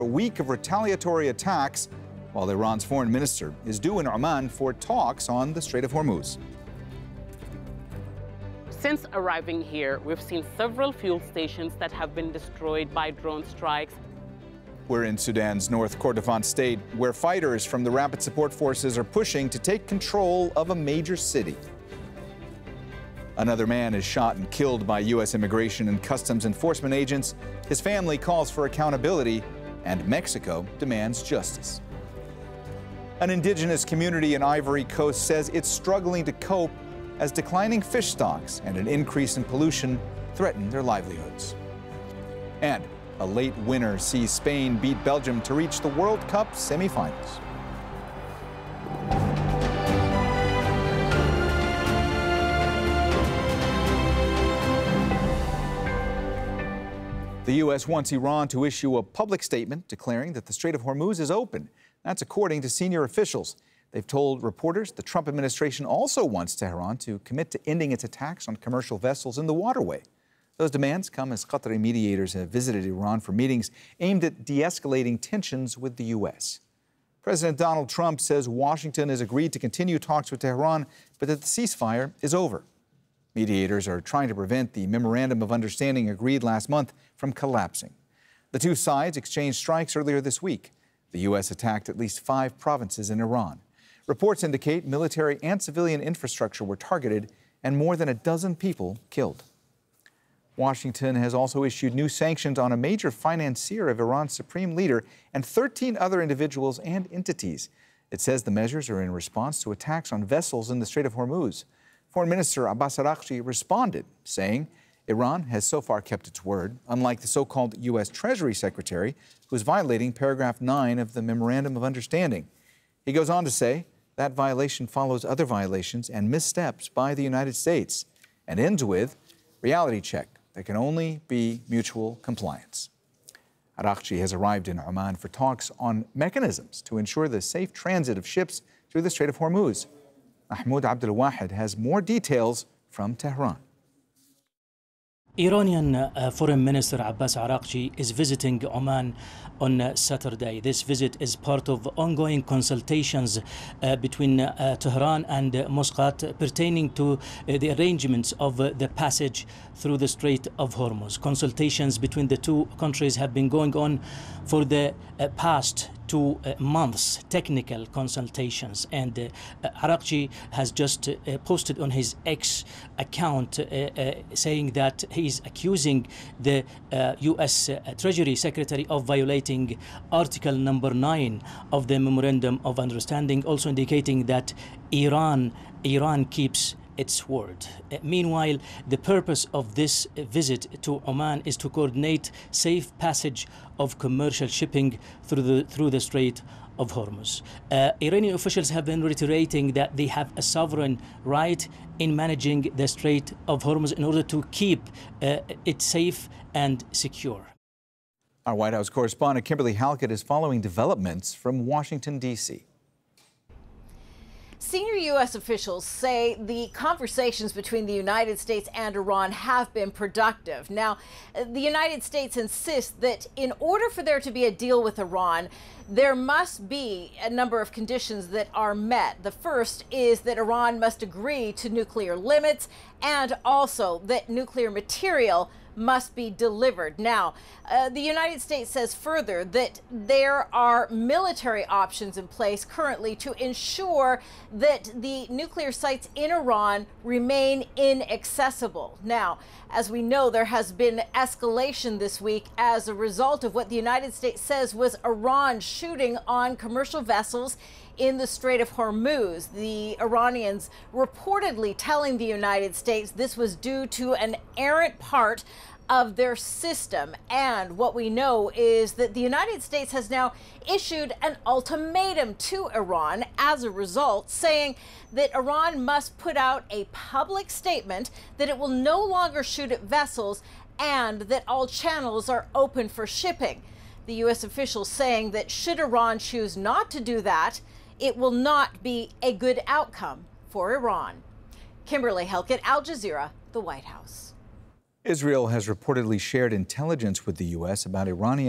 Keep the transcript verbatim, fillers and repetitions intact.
A week of retaliatory attacks while Iran's foreign minister is due in Oman for talks on the Strait of Hormuz. Since arriving here, we've seen several fuel stations that have been destroyed by drone strikes. We're in Sudan's North Kordofan state, where fighters from the Rapid Support Forces are pushing to take control of a major city. Another man is shot and killed by U S Immigration and Customs Enforcement agents. His family calls for accountability, and Mexico demands justice. An indigenous community in Ivory Coast says it's struggling to cope as declining fish stocks and an increase in pollution threaten their livelihoods. And a late winner sees Spain beat Belgium to reach the World Cup semifinals. The U S wants Iran to issue a public statement declaring that the Strait of Hormuz is open. That's according to senior officials. They've told reporters the Trump administration also wants Tehran to commit to ending its attacks on commercial vessels in the waterway. Those demands come as Qatari mediators have visited Iran for meetings aimed at de-escalating tensions with the U S. President Donald Trump says Washington has agreed to continue talks with Tehran, but that the ceasefire is over. Mediators are trying to prevent the memorandum of understanding agreed last month from collapsing. The two sides exchanged strikes earlier this week. The U S attacked at least five provinces in Iran. Reports indicate military and civilian infrastructure were targeted and more than a dozen people killed. Washington has also issued new sanctions on a major financier of Iran's supreme leader and thirteen other individuals and entities. It says the measures are in response to attacks on vessels in the Strait of Hormuz. Foreign Minister Abbas Araghchi responded, saying Iran has so far kept its word, unlike the so-called U S Treasury Secretary, who is violating paragraph nine of the Memorandum of Understanding. He goes on to say that violation follows other violations and missteps by the United States, and ends with reality check. There can only be mutual compliance. Araghchi has arrived in Oman for talks on mechanisms to ensure the safe transit of ships through the Strait of Hormuz. Mahmoud Abdul Wahid has more details from Tehran. Iranian uh, Foreign Minister Abbas Araghchi is visiting Oman on uh, Saturday. This visit is part of ongoing consultations uh, between uh, Tehran and uh, Muscat pertaining to uh, the arrangements of uh, the passage through the Strait of Hormuz. Consultations between the two countries have been going on for the uh, past two uh, months, technical consultations, and uh, uh, Araghchi has just uh, posted on his X account uh, uh, saying that he's accusing the uh, U S uh, Treasury Secretary of violating Article number nine of the Memorandum of Understanding, also indicating that Iran, Iran keeps its word. Uh, meanwhile, the purpose of this uh, visit to Oman is to coordinate safe passage of commercial shipping through the through the Strait of Hormuz. Uh, Iranian officials have been reiterating that they have a sovereign right in managing the Strait of Hormuz in order to keep uh, it safe and secure. Our White House correspondent Kimberly Halkett is following developments from Washington, D C Senior U S officials say the conversations between the United States and Iran have been productive. Now, the United States insists that in order for there to be a deal with Iran, there must be a number of conditions that are met. The first is that Iran must agree to nuclear limits, and also that nuclear material must be delivered. Now, uh, the United States says further that there are military options in place currently to ensure that the nuclear sites in Iran remain inaccessible. Now, as we know, there has been escalation this week as a result of what the United States says was Iran shooting on commercial vessels in the Strait of Hormuz. The Iranians reportedly telling the United States this was due to an errant part of their system. And what we know is that the United States has now issued an ultimatum to Iran as a result, saying that Iran must put out a public statement that it will no longer shoot at vessels and that all channels are open for shipping. The U S officials saying that should Iran choose not to do that, it will not be a good outcome for Iran. Kimberly Halkett, Al Jazeera, the White House. Israel has reportedly shared intelligence with the U S about Iranian